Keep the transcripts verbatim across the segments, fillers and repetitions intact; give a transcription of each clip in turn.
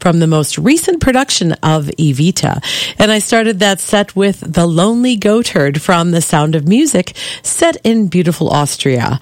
from the most recent production of Evita. And I started that set with The Lonely Goatherd from The Sound of Music, set in beautiful Austria.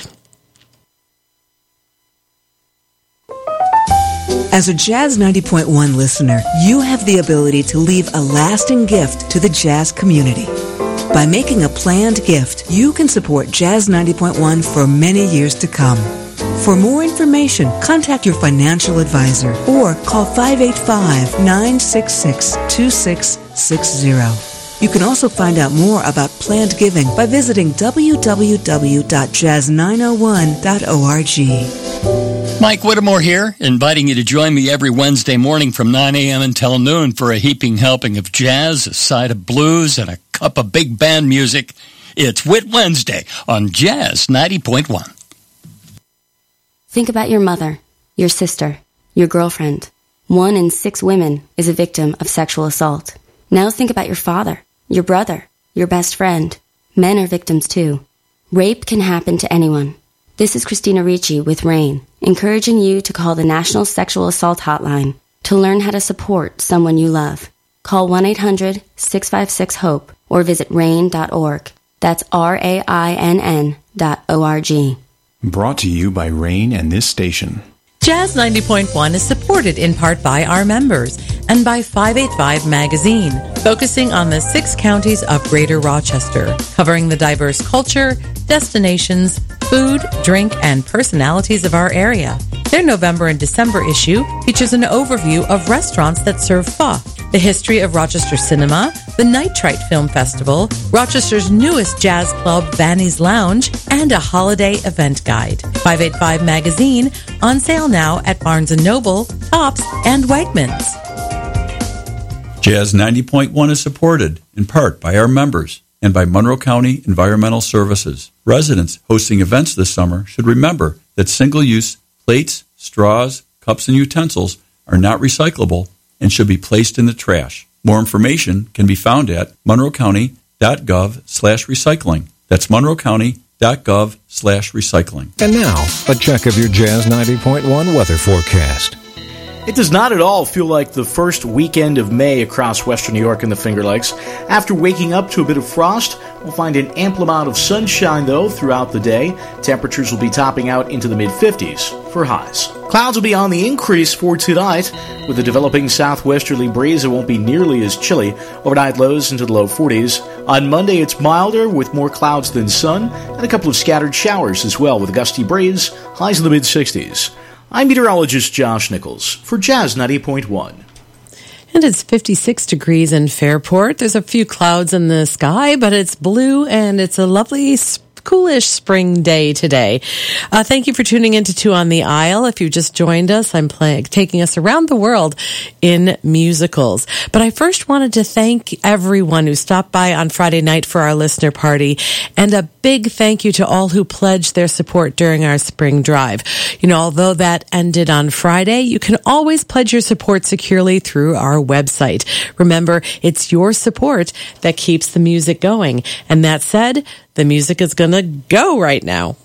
As a Jazz ninety point one listener, you have the ability to leave a lasting gift to the jazz community. By making a planned gift, you can support Jazz ninety point one for many years to come. For more information, contact your financial advisor or call five eight five, nine six six, two six six zero. You can also find out more about planned giving by visiting w w w dot jazz nine oh one dot org. Mike Whittemore here, inviting you to join me every Wednesday morning from nine a.m. until noon for a heaping helping of jazz, a side of blues, and a cup of big band music. It's Whit Wednesday on Jazz ninety point one. Think about your mother, your sister, your girlfriend. One in six women is a victim of sexual assault. Now think about your father, your brother, your best friend. Men are victims too. Rape can happen to anyone. This is Christina Ricci with RAIN, encouraging you to call the National Sexual Assault Hotline to learn how to support someone you love. Call one eight hundred, six five six, HOPE or visit rain dot org. That's R A I N N dot O R G. Brought to you by RAIN and this station. Jazz ninety point one is supported in part by our members and by five eighty-five Magazine, focusing on the six counties of Greater Rochester, covering the diverse culture, destinations, food, drink, and personalities of our area. Their November and December issue features an overview of restaurants that serve pho, the history of Rochester cinema, the Nitrite Film Festival, Rochester's newest jazz club, Vanny's Lounge, and a holiday event guide. five eighty-five Magazine, on sale now at Barnes and Noble, Tops, and Wegmans. Jazz ninety point one is supported in part by our members and by Monroe County Environmental Services. Residents hosting events this summer should remember that single-use plates, straws, cups, and utensils are not recyclable and should be placed in the trash. More information can be found at monroe county dot gov slash recycling. That's monroe county dot gov slash recycling. And now, a check of your Jazz ninety point one weather forecast. It does not at all feel like the first weekend of May across western New York and the Finger Lakes. After waking up to a bit of frost, we'll find an ample amount of sunshine, though, throughout the day. Temperatures will be topping out into the mid-fifties for highs. Clouds will be on the increase for tonight. With a developing southwesterly breeze, it won't be nearly as chilly. Overnight lows into the low forties. On Monday, it's milder with more clouds than sun, and a couple of scattered showers as well with a gusty breeze, highs in the mid-sixties. I'm meteorologist Josh Nichols for Jazz ninety point one. And it's fifty-six degrees in Fairport. There's a few clouds in the sky, but it's blue and it's a lovely coolish spring day today. Uh, thank you for tuning in to Two on the Aisle. If you just joined us, I'm playing, taking us around the world in musicals. But I first wanted to thank everyone who stopped by on Friday night for our listener party, and a big thank you to all who pledged their support during our spring drive. You know, although that ended on Friday, you can always pledge your support securely through our website. Remember, it's your support that keeps the music going. And that said, the music is going to go right now.